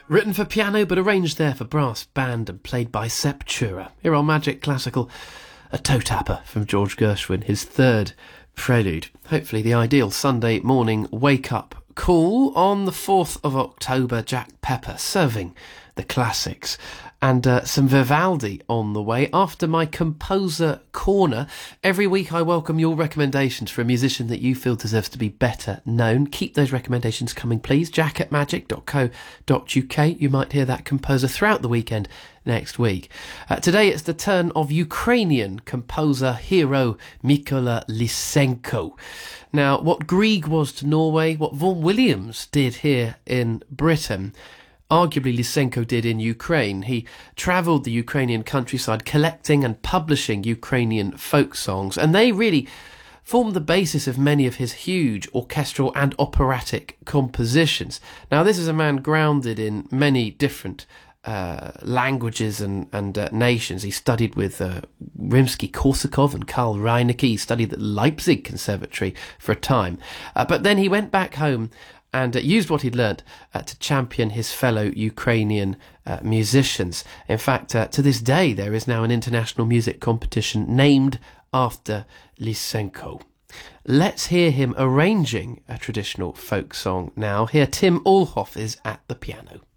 Written for piano but arranged there for brass band and played by Sepp Tura. Here on Magic Classical, a toe tapper from George Gershwin, his third prelude. Hopefully the ideal Sunday morning wake-up call. On the 4th of October, Jack Pepper serving the classics. And some Vivaldi on the way. After my Composer Corner, every week I welcome your recommendations for a musician that you feel deserves to be better known. Keep those recommendations coming, please. jack@magic.co.uk. You might hear that composer throughout the weekend next week. Today it's the turn of Ukrainian composer hero Mykola Lysenko. Now, what Grieg was to Norway, what Vaughan Williams did here in Britain, arguably Lysenko did in Ukraine. He travelled the Ukrainian countryside collecting and publishing Ukrainian folk songs, and they really formed the basis of many of his huge orchestral and operatic compositions. Now, this is a man grounded in many different languages and nations. He studied with Rimsky-Korsakov and Karl Reinecke. He studied at Leipzig Conservatory for a time. But then he went back home and used what he'd learnt to champion his fellow Ukrainian musicians. In fact, to this day, there is now an international music competition named after Lysenko. Let's hear him arranging a traditional folk song now. Here, Tim Alhoff is at the piano.